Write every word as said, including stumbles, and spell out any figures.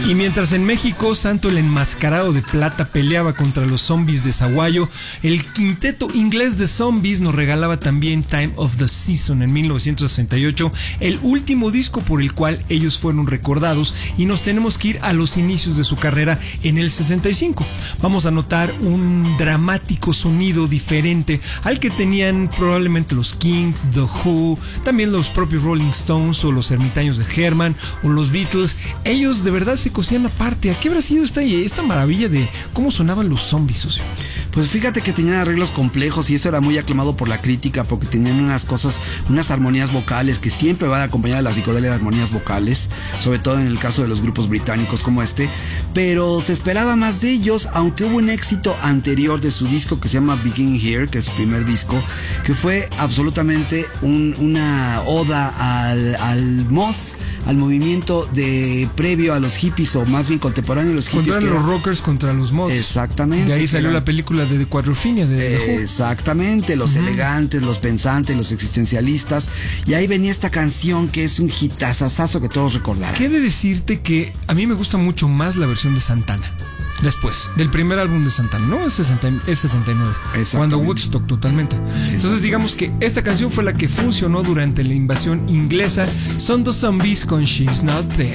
Y mientras en México Santo el Enmascarado de Plata peleaba contra los zombies de Zaguayo, el quinteto inglés de zombies nos regalaba también Time of the Season en mil novecientos sesenta y ocho, el último disco por el cual ellos fueron recordados, y nos tenemos que ir a los inicios de su carrera en el sesenta y cinco. Vamos a notar un dramático sonido diferente al que tenían probablemente los Kings, The Who, también los propios Rolling Stones o los Ermitaños de Herman o los Beatles. Ellos de verdad se cosían aparte. ¿A qué habrá sido esta, esta maravilla de cómo sonaban los zombies, socio? Pues fíjate que tenían arreglos complejos y eso era muy aclamado por la crítica porque tenían unas cosas, unas armonías vocales que siempre van acompañadas de la psicodelia de armonías vocales, sobre todo en el caso de los grupos británicos como este, pero se esperaba más de ellos, aunque hubo un éxito anterior de su disco que se llama Begin Here, que es su primer disco, que fue absolutamente un, una oda al, al moth, al movimiento de previo a los hippies, o más bien contemporáneo a los hippies. Contra los rockers contra los moths. Exactamente. De ahí salió era... la película de The Quadrophenia de The Who. Exactamente, los uh-huh. elegantes, los pensantes, los existencialistas. Y ahí venía esta canción que es un hitazazazo que todos recordarán. ¿Qué he de decirte? Que a mí me gusta mucho más la versión de Santana. Después, del primer álbum de Santana, ¿no? Es, sesenta, es sesenta y nueve. Cuando Woodstock totalmente. Entonces digamos que esta canción fue la que funcionó durante la invasión inglesa. Son The Zombies con She's Not There.